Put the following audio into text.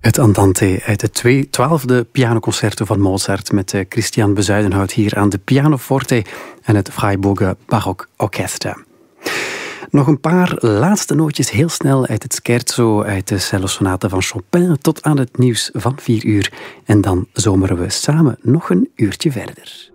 Het Andante uit het 12e pianoconcerto van Mozart met Christian Bezuidenhout hier aan de pianoforte en het Freiburger Baroque Orchestra. Nog een paar laatste nootjes heel snel uit het scherzo, uit de cellosonate van Chopin tot aan het nieuws van 4 uur. En dan zomeren we samen nog een uurtje verder.